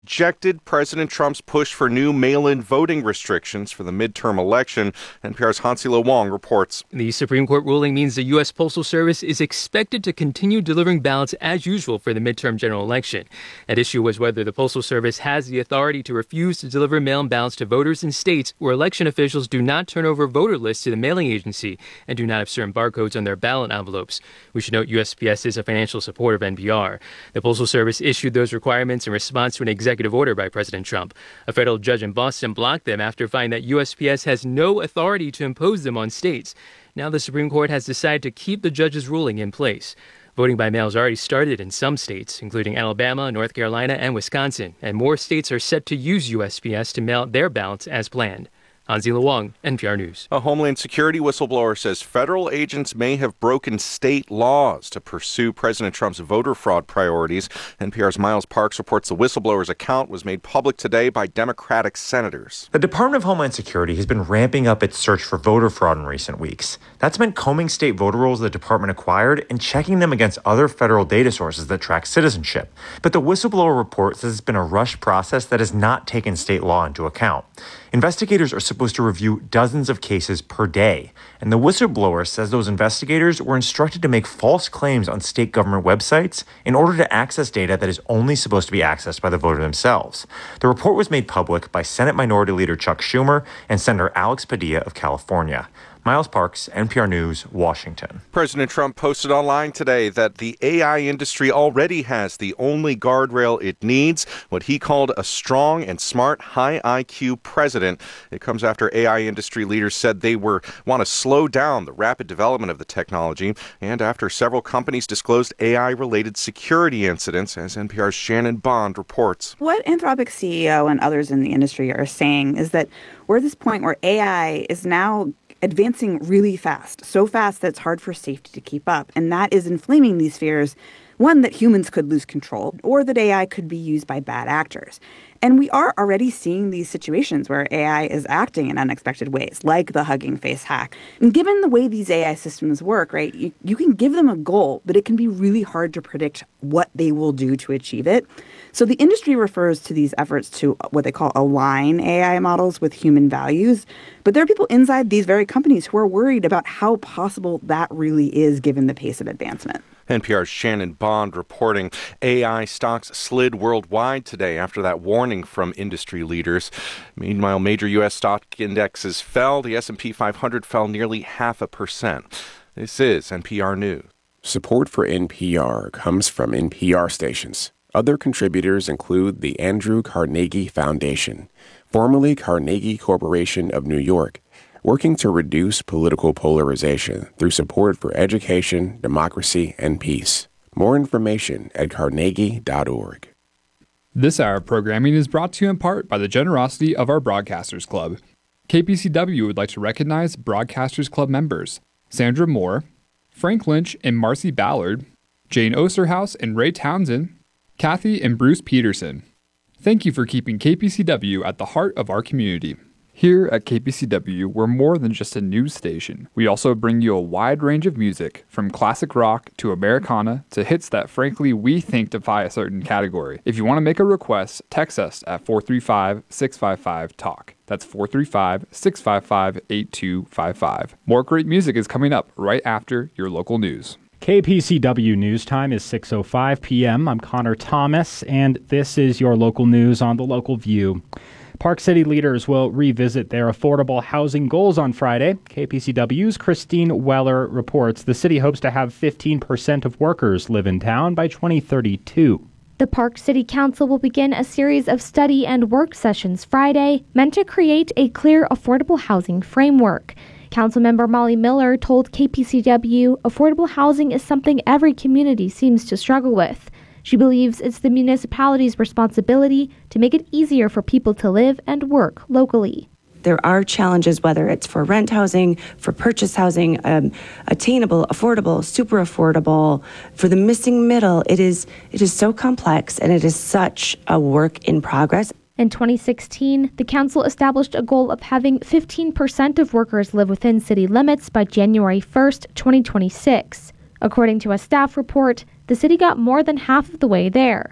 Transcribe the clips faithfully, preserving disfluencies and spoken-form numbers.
rejected President Trump's push for new mail-in voting restrictions for the midterm election. N P R's Hansilo Wong reports. The Supreme Court ruling means the U S Postal Service is expected to continue delivering ballots as usual for the midterm general election. At issue was whether the Postal Service has the authority to refuse to deliver mail-in ballots to voters in states where election officials do not turn over voter lists to the mailing agency and do not have certain barcodes on their ballot envelopes. We should note U S P S is a financial supporter of N P R. The Postal Service issued those requirements in response to an executive executive order by President Trump. A federal judge in Boston blocked them after finding that U S P S has no authority to impose them on states. Now the Supreme Court has decided to keep the judge's ruling in place. Voting by mail has already started in some states, including Alabama, North Carolina, and Wisconsin, and more states are set to use U S P S to mail out their ballots as planned. Hansilo Wong, N P R News. A Homeland Security whistleblower says federal agents may have broken state laws to pursue President Trump's voter fraud priorities. N P R's Miles Parks reports the whistleblower's account was made public today by Democratic senators. The Department of Homeland Security has been ramping up its search for voter fraud in recent weeks. That's meant combing state voter rolls the department acquired and checking them against other federal data sources that track citizenship. But the whistleblower report says it's been a rushed process that has not taken state law into account. Investigators are supposed to review dozens of cases per day, and the whistleblower says those investigators were instructed to make false claims on state government websites in order to access data that is only supposed to be accessed by the voter themselves. The report was made public by Senate Minority Leader Chuck Schumer and Senator Alex Padilla of California. Miles Parks, N P R News, Washington. President Trump posted online today that the A I industry already has the only guardrail it needs, what he called a strong and smart, high I Q president. It comes after A I industry leaders said they were want to slow down the rapid development of the technology, and after several companies disclosed A I-related security incidents, as N P R's Shannon Bond reports. What Anthropic C E O and others in the industry are saying is that we're at this point where A I is now advancing really fast, so fast that it's hard for safety to keep up. And that is inflaming these fears, one, that humans could lose control or that A I could be used by bad actors. And we are already seeing these situations where A I is acting in unexpected ways, like the Hugging Face hack. And given the way these A I systems work, right, you, you can give them a goal, but it can be really hard to predict what they will do to achieve it. So the industry refers to these efforts to what they call align A I models with human values. But there are people inside these very companies who are worried about how possible that really is given the pace of advancement. N P R's Shannon Bond reporting. A I stocks slid worldwide today after that warning from industry leaders. Meanwhile, major U S stock indexes fell. The S and P five hundred fell nearly half a percent. This is N P R News. Support for N P R comes from N P R stations. Other contributors include the Andrew Carnegie Foundation, formerly Carnegie Corporation of New York, working to reduce political polarization through support for education, democracy, and peace. More information at carnegie dot org. This hour of programming is brought to you in part by the generosity of our Broadcasters Club. K P C W would like to recognize Broadcasters Club members Sandra Moore, Frank Lynch and Marcy Ballard, Jane Osterhaus and Ray Townsend, Kathy and Bruce Peterson. Thank you for keeping K P C W at the heart of our community. Here at K P C W, we're more than just a news station. We also bring you a wide range of music, from classic rock to Americana to hits that frankly we think defy a certain category. If you want to make a request, text us at four three five, six five five, talk. That's four three five, six five five, eight two five five. More great music is coming up right after your local news. K P C W News Time is six oh five p.m. I'm Connor Thomas, and this is your local news on the Local View. Park City leaders will revisit their affordable housing goals on Friday. K P C W's Christine Weller reports the city hopes to have fifteen percent of workers live in town by twenty thirty-two. The Park City Council will begin a series of study and work sessions Friday, meant to create a clear affordable housing framework. Councilmember Molly Miller told K P C W affordable housing is something every community seems to struggle with. She believes it's the municipality's responsibility to make it easier for people to live and work locally. There are challenges, whether it's for rent housing, for purchase housing, um, attainable, affordable, super affordable. For the missing middle, it is it is so complex, and it is such a work in progress. In twenty sixteen, the council established a goal of having fifteen percent of workers live within city limits by January first, twenty twenty-six. According to a staff report, the city got more than half of the way there.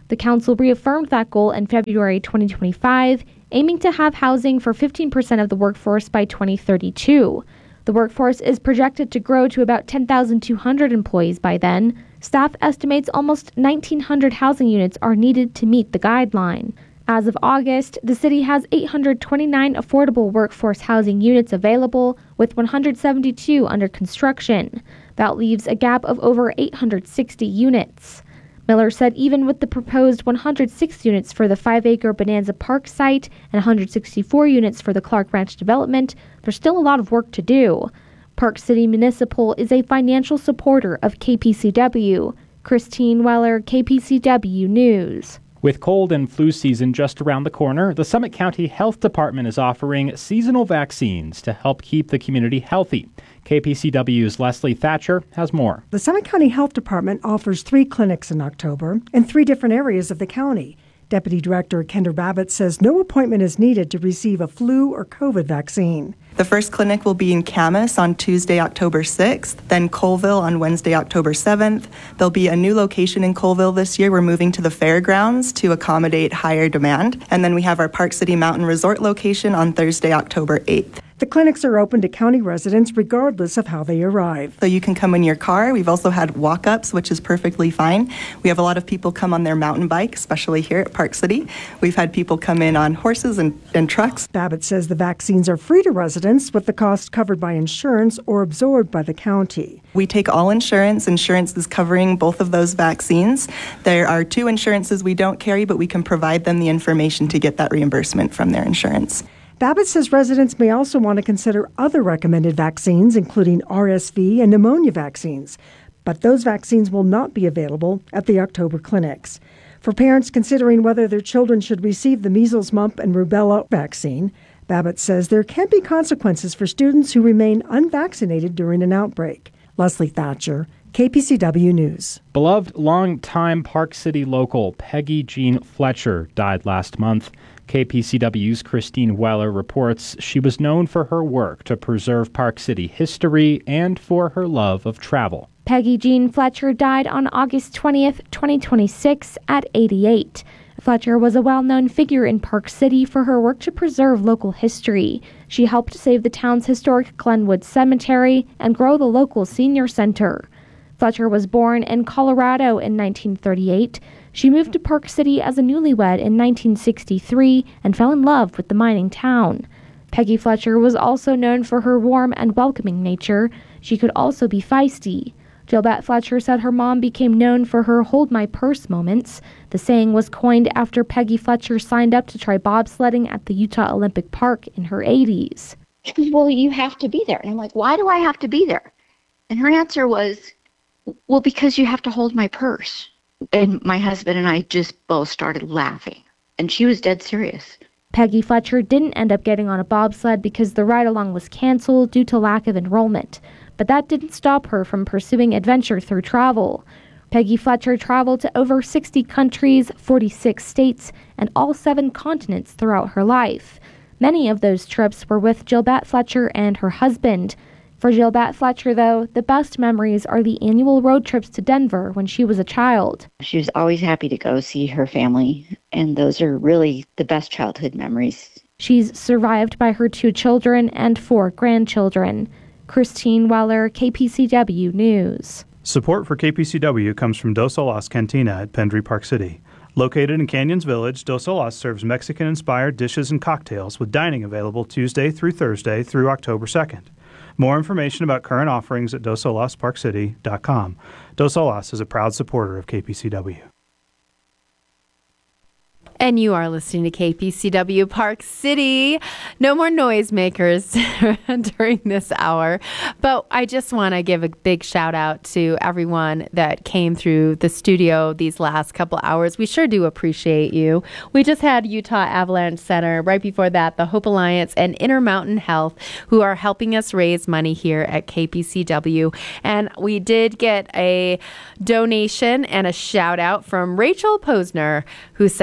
The council reaffirmed that goal in February twenty twenty-five, aiming to have housing for fifteen percent of the workforce by twenty thirty-two. The workforce is projected to grow to about ten thousand two hundred employees by then. Staff estimates almost nineteen hundred housing units are needed to meet the guideline. As of August, the city has eight hundred twenty-nine affordable workforce housing units available, with one hundred seventy-two under construction. That leaves a gap of over eight hundred sixty units. Miller said even with the proposed one hundred six units for the five-acre Bonanza Park site and one hundred sixty-four units for the Clark Ranch development, there's still a lot of work to do. Park City Municipal is a financial supporter of K P C W. Christine Weller, K P C W News. With cold and flu season just around the corner, the Summit County Health Department is offering seasonal vaccines to help keep the community healthy. K P C W's Leslie Thatcher has more. The Summit County Health Department offers three clinics in October in three different areas of the county. Deputy Director Kendra Babbitt says no appointment is needed to receive a flu or COVID vaccine. The first clinic will be in Camas on Tuesday, October sixth, then Colville on Wednesday, October seventh. There'll be a new location in Colville this year. We're moving to the fairgrounds to accommodate higher demand. And then we have our Park City Mountain Resort location on Thursday, October eighth. The clinics are open to county residents regardless of how they arrive. So you can come in your car. We've also had walk-ups, which is perfectly fine. We have a lot of people come on their mountain bike, especially here at Park City. We've had people come in on horses and, and trucks. Babbitt says the vaccines are free to residents with the cost covered by insurance or absorbed by the county. We take all insurance. Insurance is covering both of those vaccines. There are two insurances we don't carry, but we can provide them the information to get that reimbursement from their insurance. Babbitt says residents may also want to consider other recommended vaccines, including R S V and pneumonia vaccines, but those vaccines will not be available at the October clinics. For parents considering whether their children should receive the measles, mumps, and rubella vaccine, Babbitt says there can be consequences for students who remain unvaccinated during an outbreak. Leslie Thatcher, K P C W News. Beloved longtime Park City local Peggy Jean Fletcher died last month. K P C W's Christine Weller reports she was known for her work to preserve Park City history and for her love of travel. Peggy Jean Fletcher died on August twentieth, twenty twenty-six at eighty-eight. Fletcher was a well-known figure in Park City for her work to preserve local history. She helped save the town's historic Glenwood Cemetery and grow the local senior center. Fletcher was born in Colorado in nineteen thirty-eight. She moved to Park City as a newlywed in nineteen sixty-three and fell in love with the mining town. Peggy Fletcher was also known for her warm and welcoming nature. She could also be feisty. Gilbette Fletcher said her mom became known for her hold my purse moments. The saying was coined after Peggy Fletcher signed up to try bobsledding at the Utah Olympic Park in her eighties. She goes, well, you have to be there. And I'm like, why do I have to be there? And her answer was, well, because you have to hold my purse. And my husband and I just both started laughing. And she was dead serious. Peggy Fletcher didn't end up getting on a bobsled because the ride-along was canceled due to lack of enrollment. But that didn't stop her from pursuing adventure through travel. Peggy Fletcher traveled to over sixty countries, forty-six states, and all seven continents throughout her life. Many of those trips were with Gilbette Fletcher and her husband. For Gilbette Fletcher, though, the best memories are the annual road trips to Denver when she was a child. She was always happy to go see her family, and those are really the best childhood memories. She's survived by her two children and four grandchildren. Christine Weller, K P C W News. Support for K P C W comes from Dos Olas Cantina at Pendry Park City. Located in Canyons Village, Dos Olas serves Mexican-inspired dishes and cocktails with dining available Tuesday through Thursday through October second. More information about current offerings at dos olas park city dot com. Dos Olas is a proud supporter of K P C W. And you are listening to K P C W Park City. No more noisemakers during this hour. But I just want to give a big shout out to everyone that came through the studio these last couple hours. We sure do appreciate you. We just had Utah Avalanche Center. Right before that, the Hope Alliance and Intermountain Health, who are helping us raise money here at K P C W. And we did get a donation and a shout out from Rachel Posner, who says,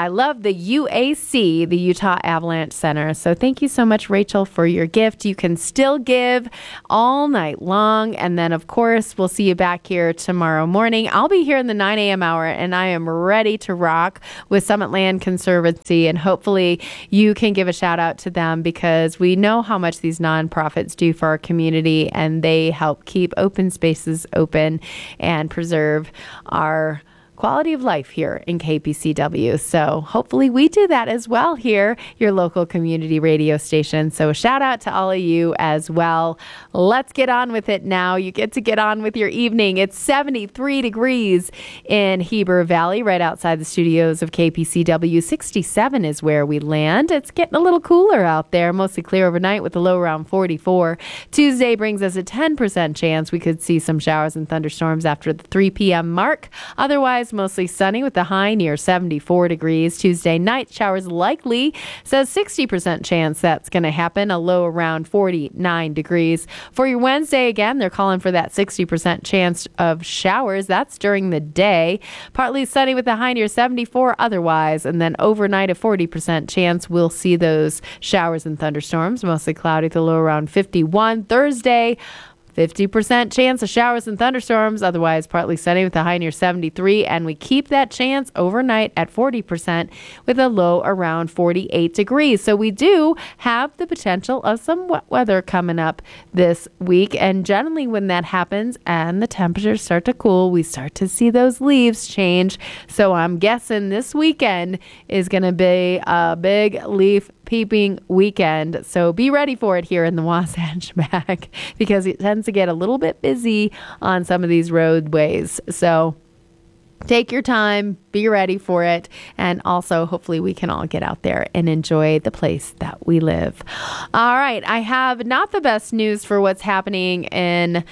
I love the U A C, the Utah Avalanche Center. So thank you so much, Rachel, for your gift. You can still give all night long. And then, of course, we'll see you back here tomorrow morning. I'll be here in the nine a.m. hour, and I am ready to rock with Summit Land Conservancy. And hopefully you can give a shout out to them, because we know how much these nonprofits do for our community, and they help keep open spaces open and preserve our quality of life here in K P C W. So hopefully we do that as well here, your local community radio station. So shout out to all of you as well. Let's get on with it now. You get to get on with your evening. It's seventy-three degrees in Heber Valley, right outside the studios of K P C W. sixty-seven is where we land. It's getting a little cooler out there, mostly clear overnight with a low around forty-four. Tuesday brings us a ten percent chance we could see some showers and thunderstorms after the three p.m. mark. Otherwise, mostly sunny with the high near seventy-four degrees. Tuesday night, showers likely. Says sixty percent chance that's going to happen. A low around forty-nine degrees. For your Wednesday, again, they're calling for that sixty percent chance of showers. That's during the day. Partly sunny with the high near seventy-four otherwise. And then overnight, a forty percent chance we'll see those showers and thunderstorms. Mostly cloudy with a low around fifty-one. Thursday, fifty percent chance of showers and thunderstorms, otherwise partly sunny with a high near seventy-three, and we keep that chance overnight at forty percent with a low around forty-eight degrees. So we do have the potential of some wet weather coming up this week, and generally when that happens and the temperatures start to cool, we start to see those leaves change. So I'm guessing this weekend is going to be a big leaf peeping weekend. So be ready for it here in the Wasatch Back, because it tends to get a little bit busy on some of these roadways. So take your time, be ready for it, and also hopefully we can all get out there and enjoy the place that we live. All right, I have not the best news for what's happening in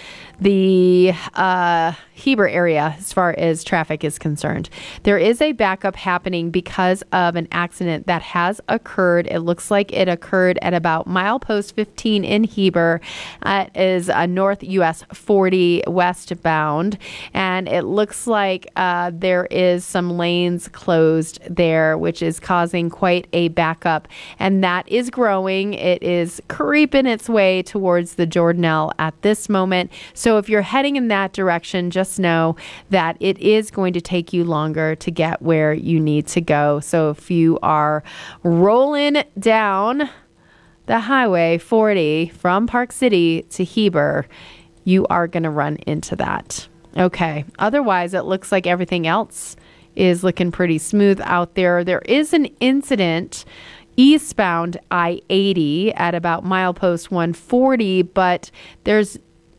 the uh, Heber area as far as traffic is concerned. There is a backup happening because of an accident that has occurred. It looks like it occurred at about milepost fifteen in Heber. Uh, it is a north U S forty westbound, and it looks like uh, there is some lanes closed there, which is causing quite a backup, and that is growing. It is creeping its way towards the Jordanelle at this moment. So if you're heading in that direction, just know that it is going to take you longer to get where you need to go. So if you are rolling down the highway forty from Park City to Heber, you are going to run into that. Okay. Otherwise, it looks like everything else is looking pretty smooth out there. There is an incident eastbound I eighty at about milepost one forty, but there's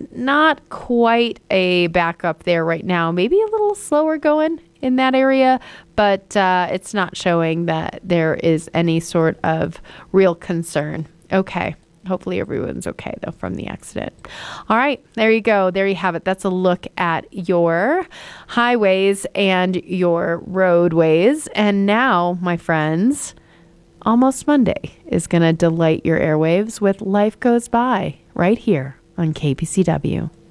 not quite a backup there right now. Maybe a little slower going in that area, but uh, it's not showing that there is any sort of real concern. Okay. Hopefully everyone's okay, though, from the accident. All right, there you go. There you have it. That's a look at your highways and your roadways. And now, my friends, Almost Monday is going to delight your airwaves with Life Goes By right here on K P C W.